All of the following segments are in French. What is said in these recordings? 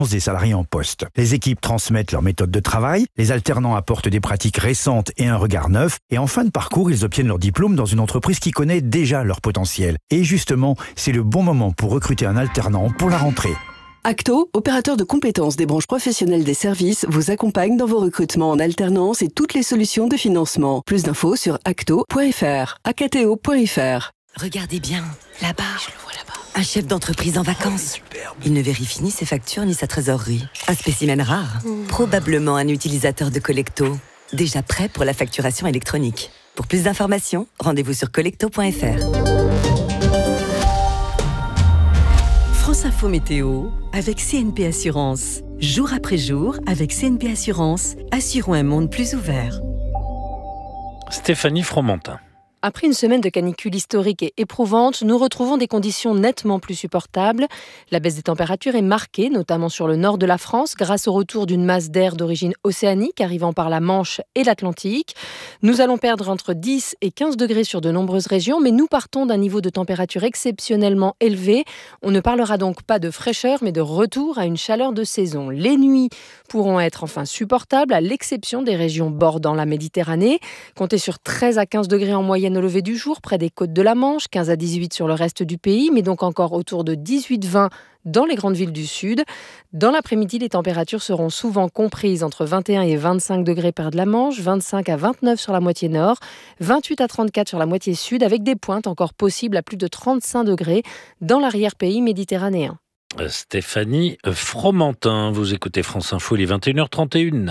des salariés en poste. Les équipes transmettent leur méthode de travail, les alternants apportent des pratiques récentes et un regard neuf, et en fin de parcours, ils obtiennent leur diplôme dans une entreprise qui connaît déjà leur potentiel. Et justement, c'est le bon moment pour recruter un alternant pour la rentrée. Acto, opérateur de compétences des branches professionnelles des services, vous accompagne dans vos recrutements en alternance et toutes les solutions de financement. Plus d'infos sur acto.fr, acto.fr. Regardez bien, là-bas. Je le vois là-bas. Un chef d'entreprise en vacances. Il ne vérifie ni ses factures ni sa trésorerie. Un spécimen rare. Probablement un utilisateur de Collecto. Déjà prêt pour la facturation électronique. Pour plus d'informations, rendez-vous sur collecto.fr. France Info Météo avec CNP Assurance. Jour après jour, avec CNP Assurance, assurons un monde plus ouvert. Stéphanie Fromentin. Après une semaine de canicule historique et éprouvante, nous retrouvons des conditions nettement plus supportables. La baisse des températures est marquée, notamment sur le nord de la France, grâce au retour d'une masse d'air d'origine océanique arrivant par la Manche et l'Atlantique. Nous allons perdre entre 10 et 15 degrés sur de nombreuses régions, mais nous partons d'un niveau de température exceptionnellement élevé. On ne parlera donc pas de fraîcheur, mais de retour à une chaleur de saison. Les nuits pourront être enfin supportables, à l'exception des régions bordant la Méditerranée. Comptez sur 13 à 15 degrés en moyenne au lever du jour, près des côtes de la Manche, 15 à 18 sur le reste du pays, mais donc encore autour de 18-20 dans les grandes villes du sud. Dans l'après-midi, les températures seront souvent comprises entre 21 et 25 degrés près de la Manche, 25 à 29 sur la moitié nord, 28 à 34 sur la moitié sud, avec des pointes encore possibles à plus de 35 degrés dans l'arrière-pays méditerranéen. Stéphanie Fromentin, vous écoutez France Info, il est 21h31.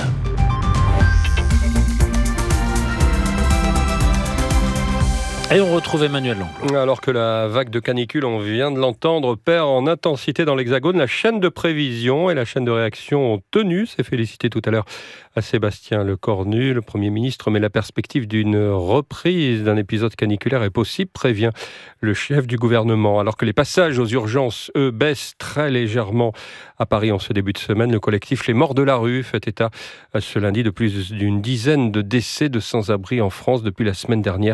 Et on retrouve Emmanuel Langlois. Alors que la vague de canicule, on vient de l'entendre, perd en intensité dans l'Hexagone, la chaîne de prévision et la chaîne de réaction ont tenu. C'est félicité tout à l'heure à Sébastien Lecornu. Le Premier ministre met la perspective d'une reprise d'un épisode caniculaire est possible, prévient le chef du gouvernement. Alors que les passages aux urgences, eux, baissent très légèrement à Paris en ce début de semaine, le collectif Les Morts de la Rue fait état ce lundi de plus d'une dizaine de décès de sans-abri en France depuis la semaine dernière,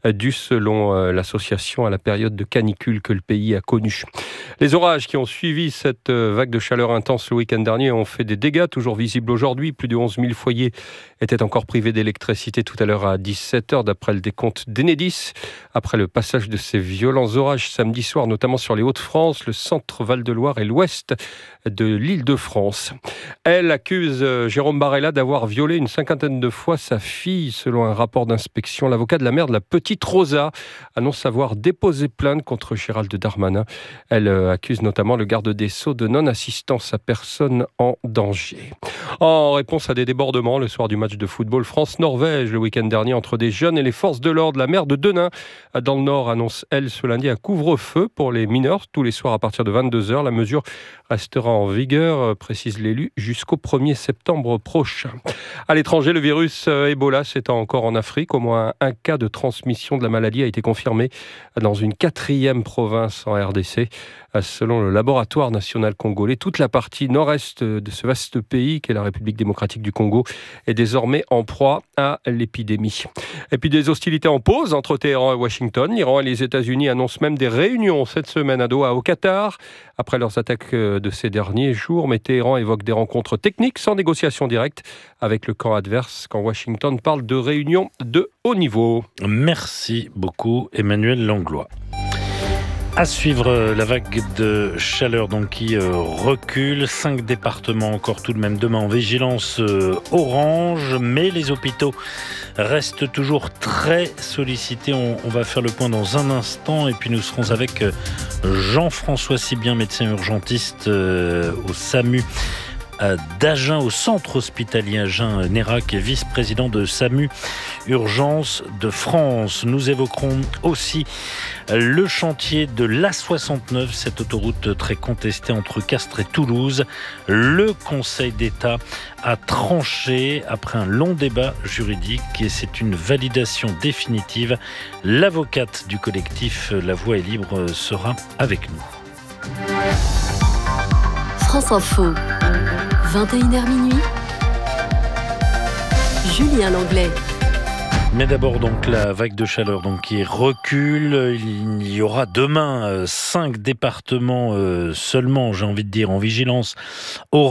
selon l'association à la période de canicule que le pays a connue. Les orages qui ont suivi cette vague de chaleur intense le week-end dernier ont fait des dégâts toujours visibles aujourd'hui. Plus de 11 000 foyers étaient encore privés d'électricité tout à l'heure à 17h d'après le décompte d'Enedis. Après le passage de ces violents orages samedi soir, notamment sur les Hauts-de-France, le centre Val-de-Loire et l'ouest de l'Île-de-France. Elle accuse Jérôme Barella d'avoir violé une 50aine de fois sa fille, selon un rapport d'inspection. L'avocat de la mère de la petite Rosa annonce avoir déposé plainte contre Gérald Darmanin. Elle accuse notamment le garde des Sceaux de non-assistance à personne en danger. En réponse à des débordements le soir du match de football France-Norvège le week-end dernier entre des jeunes et les forces de l'ordre, la maire de Denain dans le Nord annonce, elle, ce lundi un couvre-feu pour les mineurs tous les soirs à partir de 22h. La mesure restera en vigueur, précise l'élu, jusqu'au 1er septembre prochain. À l'étranger, le virus Ebola s'étend encore en Afrique. Au moins un cas de transmission de la maladie a été confirmé dans une 4e province en RDC. Selon le laboratoire national congolais, toute la partie nord-est de ce vaste pays qu'est la République démocratique du Congo est désormais en proie à l'épidémie. Et puis des hostilités en pause entre Téhéran et Washington. L'Iran et les États-Unis annoncent même des réunions cette semaine à Doha au Qatar après leurs attaques de ces derniers jours. Mais Téhéran évoque des rencontres techniques sans négociation directe avec le camp adverse quand Washington parle de réunions de haut niveau. Merci beaucoup Emmanuel Langlois. À suivre la vague de chaleur donc qui recule. 5 départements encore tout de même demain en vigilance orange, mais les hôpitaux restent toujours très sollicités. On va faire le point dans un instant et puis nous serons avec Jean-François Sibien, médecin urgentiste au SAMU d'Agen, au centre hospitalier Agen-Nérac et vice-président de SAMU Urgence de France. Nous évoquerons aussi le chantier de l'A69, cette autoroute très contestée entre Castres et Toulouse. Le Conseil d'État a tranché après un long débat juridique et c'est une validation définitive. L'avocate du collectif La Voix est libre sera avec nous. France Info, 21h minuit. Julien Langlais. Mais d'abord donc la vague de chaleur donc qui recule. Il y aura demain 5 départements seulement, j'ai envie de dire, en vigilance orange.